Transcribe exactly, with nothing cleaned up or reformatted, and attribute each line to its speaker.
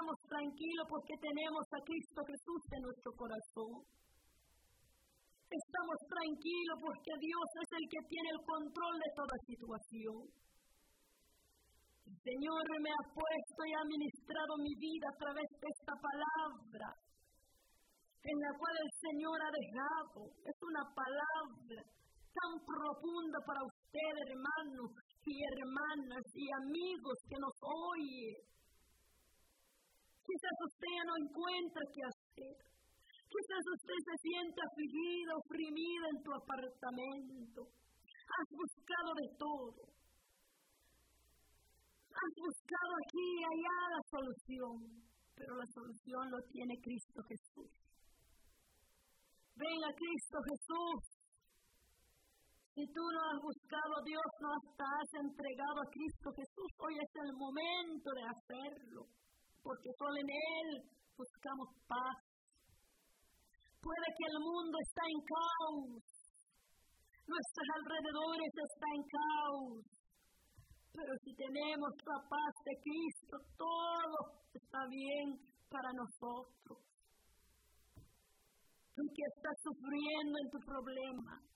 Speaker 1: estamos tranquilos porque tenemos a Cristo Jesús en nuestro corazón. Estamos tranquilos porque Dios es el que tiene el control de toda situación. El Señor me ha puesto y ha ministrado mi vida a través de esta palabra, en la cual el Señor ha dejado. Es una palabra tan profunda para usted, hermanos y hermanas y amigos que nos oyen. Quizás usted ya no encuentra qué hacer. Quizás usted se siente afligido, oprimido en tu apartamento. Has buscado de todo. Has buscado aquí y allá la solución, pero la solución lo tiene Cristo Jesús. Ven a Cristo Jesús. Si tú no has buscado a Dios, no hasta has entregado a Cristo Jesús, hoy es el momento de hacerlo, porque solo en Él buscamos paz. Puede que el mundo está en caos, nuestros alrededores están en caos, pero si tenemos la paz de Cristo, todo está bien para nosotros. Tú que estás sufriendo en tu problema,